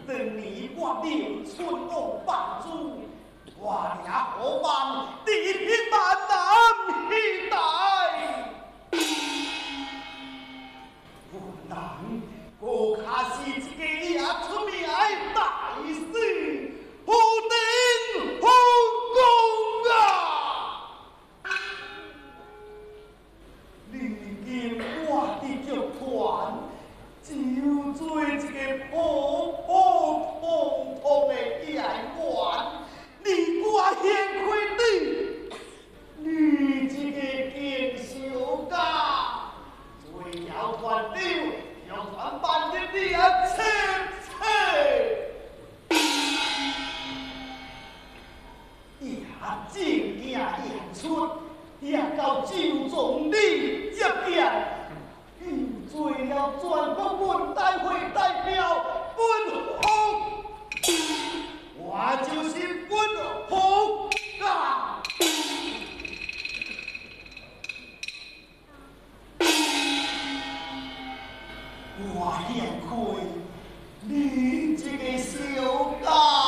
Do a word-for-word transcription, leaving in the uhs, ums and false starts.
等你我留春王帮助，我也何妨地平万难期待。不能，我可是一个也出名的大师，虎顶虎公啊！如今我的剧团就做一个普普通通的演员，你我先开对，你这个金小家，最要团长，要团办的你啊，切切！也正经演出，也到九总理接见。遇罪了全国文代会代表本红，我就是本红啊！我眼开你这个小家。